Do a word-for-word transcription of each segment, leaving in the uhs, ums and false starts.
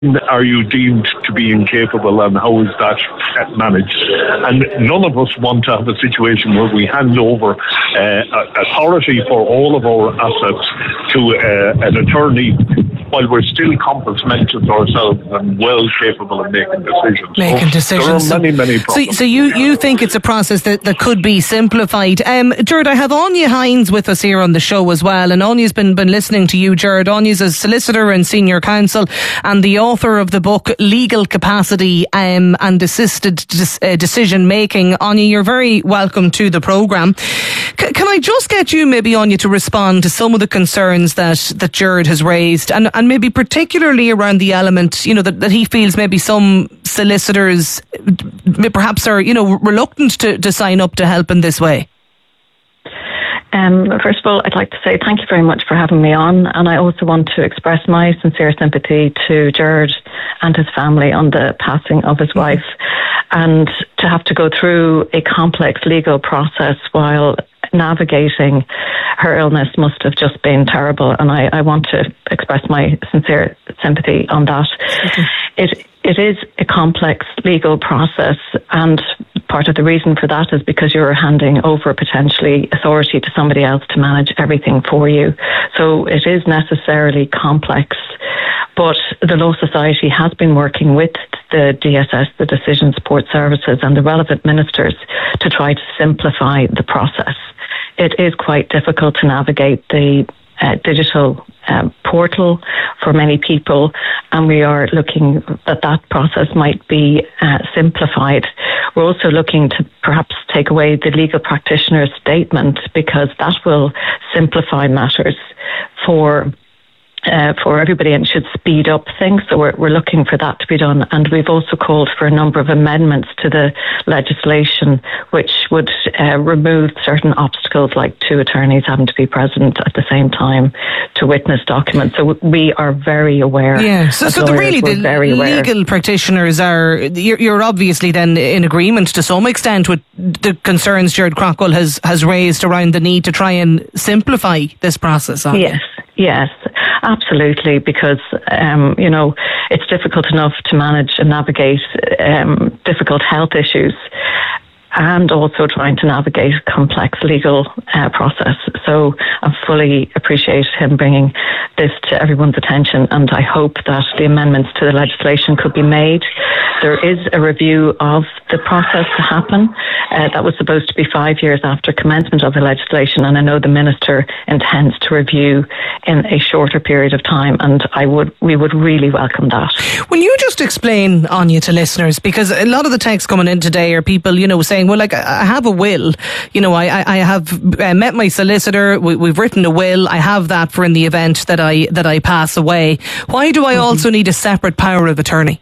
are you deemed to be incapable, and how is that managed? And none of us want to have a situation where we hand over uh, authority for all of our assets to uh, an attorney while we're still compass mentors ourselves and well capable of making decisions. Making so decisions. There are many, many problems. So, so you, you think it's a process that, that could be simplified. Um, Gerard, I have Anya Hines with us here on the show as well, and Anya's been, been listening to you, Gerard. Anya's a solicitor and senior counsel and the author of the book Legal Capacity um, and Assisted Dis- uh, Decision Making. Anya, you're very welcome to the programme. C- can I just get you maybe, Anya, to respond to some of the concerns that, that Gerard has raised, and, and maybe particularly around the element, you know, that, that he feels maybe some solicitors perhaps are, you know, reluctant to, to sign up to help in this way? Um, first of all, I'd like to say thank you very much for having me on, and I also want to express my sincere sympathy to Gerard and his family on the passing of his mm-hmm. wife, and to have to go through a complex legal process while navigating her illness must have just been terrible, and I, I want to express my sincere sympathy on that. Mm-hmm. It It is a complex legal process, and part of the reason for that is because you're handing over potentially authority to somebody else to manage everything for you. So it is necessarily complex, but the Law Society has been working with the D S S, the Decision Support Services, and the relevant ministers to try to simplify the process. It is quite difficult to navigate the Uh, digital um, portal for many people, and we are looking that that process might be uh, simplified. We're also looking to perhaps take away the legal practitioner's statement, because that will simplify matters for Uh, for everybody and should speed up things. So we're, we're looking for that to be done. And we've also called for a number of amendments to the legislation which would uh, remove certain obstacles, like two attorneys having to be present at the same time to witness documents. So we are very aware. Yeah, so, so the, really the legal practitioners are, you're, you're obviously then in agreement to some extent with the concerns Gerard Craughwell has, has raised around the need to try and simplify this process. Yes, yes. Absolutely, because, um, you know, it's difficult enough to manage and navigate um, difficult health issues, and also trying to navigate a complex legal uh, process. So I fully appreciate him bringing this to everyone's attention, and I hope that the amendments to the legislation could be made. There is a review of the process to happen. Uh, that was supposed to be five years after commencement of the legislation, and I know the Minister intends to review in a shorter period of time, and I would we would really welcome that. Will you just explain, Anya, to listeners, because a lot of the texts coming in today are people, you know, saying, well, like, I have a will, you know, I, I have uh, met my solicitor, we, we've written a will, I have that for in the event that I that I pass away. Why do I mm-hmm. also need a separate power of attorney?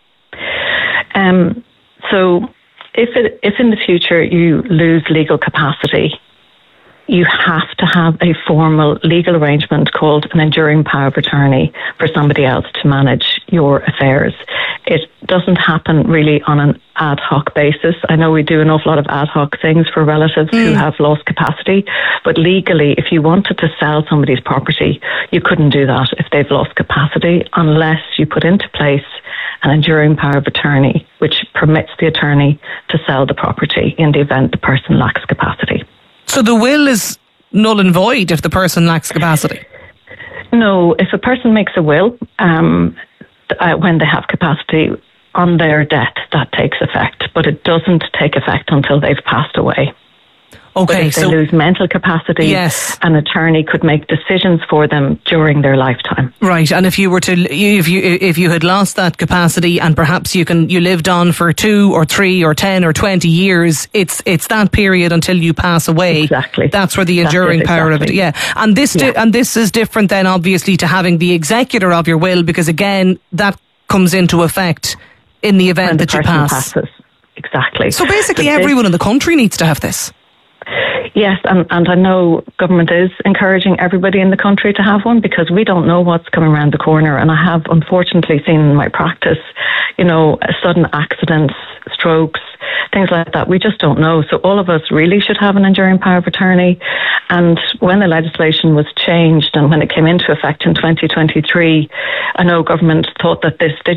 Um, so if it, if in the future you lose legal capacity, you have to have a formal legal arrangement called an enduring power of attorney for somebody else to manage your affairs. It doesn't happen really on an ad hoc basis. I know we do an awful lot of ad hoc things for relatives mm. who have lost capacity, but legally, if you wanted to sell somebody's property, you couldn't do that if they've lost capacity unless you put into place an enduring power of attorney, which permits the attorney to sell the property in the event the person lacks capacity. So the will is null and void if the person lacks capacity? No, if a person makes a will, um, uh, when they have capacity, on their death, that takes effect, but it doesn't take effect until they've passed away. Okay, but if they so lose mental capacity, yes. an attorney could make decisions for them during their lifetime. Right, and if you were to, if you if you had lost that capacity, and perhaps you can you lived on for two or three or ten or twenty years, it's it's that period until you pass away. Exactly, that's where the enduring exactly. power of it. Yeah, and this yeah. di- and this is different then, obviously, to having the executor of your will, because again, that comes into effect in the event when that the you pass. Passes. Exactly. So basically, so everyone this, in the country needs to have this. Yes, and, and I know government is encouraging everybody in the country to have one, because we don't know what's coming around the corner. And I have unfortunately seen in my practice, you know, sudden accidents, strokes, things like that. We just don't know. So all of us really should have an enduring power of attorney. And when the legislation was changed and when it came into effect in twenty twenty-three, I know government thought that this